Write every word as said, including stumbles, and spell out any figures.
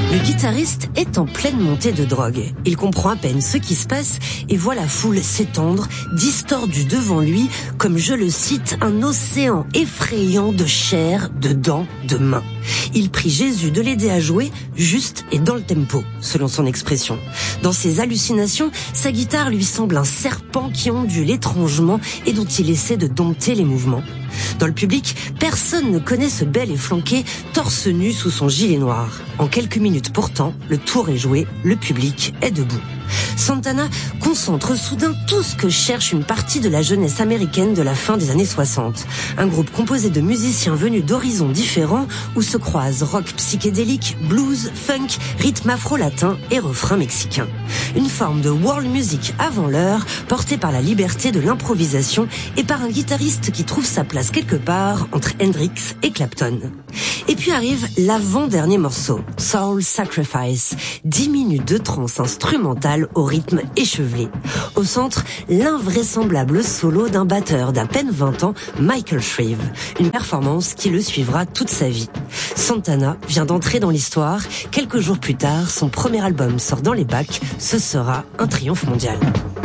Le guitariste est en pleine montée de drogue. Il comprend à peine ce qui se passe et voit la foule s'étendre, distordue devant lui, comme je le cite, un océan effrayant de chair, de dents, de mains. Il prie Jésus de l'aider à jouer juste et dans le tempo, selon son expression. Dans ses hallucinations, sa guitare lui semble un serpent qui ondule étrangement et dont il essaie de dompter les mouvements. Dans le public, personne ne connaît ce bel et flanqué, torse nu sous son gilet noir. En quelques minutes pourtant, le tour est joué, le public est debout. Santana concentre soudain tout ce que cherche une partie de la jeunesse américaine de la fin des années soixante. Un groupe composé de musiciens venus d'horizons différents où se croisent rock psychédélique, blues, funk, rythme afro-latin et refrain mexicain. Une forme de world music avant l'heure, portée par la liberté de l'improvisation et par un guitariste qui trouve sa place quelque part entre Hendrix et Clapton. Et puis arrive l'avant-dernier morceau, Soul Sacrifice, dix minutes de trance instrumentale au rythme échevelé. Au centre, l'invraisemblable solo d'un batteur d'à peine vingt ans, Michael Shrieve, une performance qui le suivra toute sa vie. Santana vient d'entrer dans l'histoire. Quelques jours plus tard, son premier album sort dans les bacs. Ce sera un triomphe mondial.